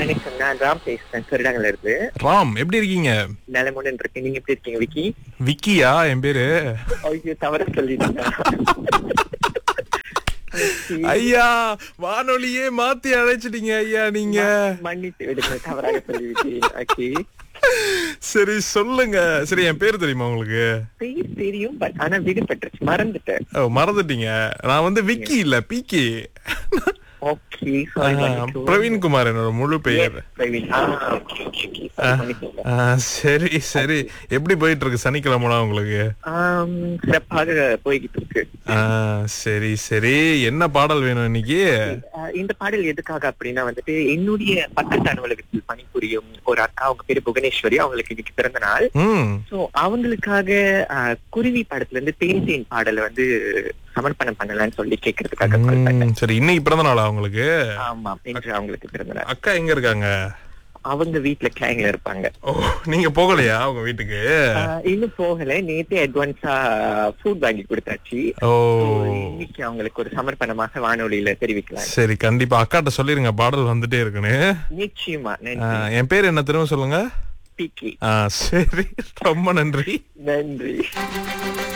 வணக்கம், நான் ராம் பேசுறேன், திருடங்கள்ல இருந்து. ராம் எப்படி இருக்கீங்க? நலமுடன் இருக்கேன். நீங்க எப்படி இருக்கீங்க விக்கி? விக்கியா என் பேரு? ஐயோ, தவற சொல்லிட்டீங்க. ஐயா, வானொலியே மாத்தி அழைச்சிட்டீங்க ஐயா நீங்க. மன்னித்து விடுங்க, தவறாக சொல்லிவிட்டேன். ஓகே, சரி சொல்லுங்க. சரி, என் பேரு தெரியுமா உங்களுக்கு? பேர் தெரியும், பட் ஆனா விடுபட்டுருச்சு, மறந்துட்டேன். ஓ, மறந்துட்டீங்க. நான் வந்து விக்கி இல்ல, PK. Okay, sorry. Praveen Kumar என்னோட முழு பெயர். Praveen. Okay, okay, okay. Sorry, மன்னிச்சுக்கோங்க. சரி சரி, எப்படி போயிட்டு இருக்கு சனிக்கிழமை உங்களுக்கு? சிறப்பாக போய்கிட்டு இருக்கு. சரி சரி, என்ன பாடல் வேணும் இன்னைக்கு? இந்த பாடல் எதுக்காக அப்படின்னா வந்துட்டு, என்னுடைய பக்கத்து அலுவலகத்தில் பணிபுரியும் ஒரு அக்கா, அவங்க பேரு புவனேஸ்வரி, அவங்களுக்கு இன்னைக்கு பிறந்த நாள். சோ அவங்களுக்காக குருவி படத்துல இருந்து தேன் தேன் பாடலை வந்து சமர்ப்பணம் பண்ணலாம்னு சொல்லி கேட்கறதுக்காக call பண்ணேன். சரி, இன்னைக்கு பிறந்த நாளா அவங்களுக்கு? ஆமா, இன்று அவங்களுக்கு பிறந்த நாள். அக்கா எங்க இருக்காங்க? அவங்க வீட்டுல கிளாங்ல இருப்பாங்க. ஓ, நீங்க போகலையா அவங்க வீட்டுக்கு? இன்னும் போகல. நேத்தே அட்வான்ஸா ஃபுட் வாங்கி கொடுத்தாச்சு. ஓ, இன்னைக்கு அவங்களுக்கு ஒரு சமர்ப்பணமாக வானொலியில தெரிவிக்கலாம். சரி, கண்டிப்பா அக்காட்ட சொல்லிருங்க பாடல் வந்துட்டே இருக்குன்னு. நிச்சயமா. என் பேர் என்ன திரும்ப சொல்லுங்க? பிகே. சரி, ரொம்ப நன்றி. நன்றி.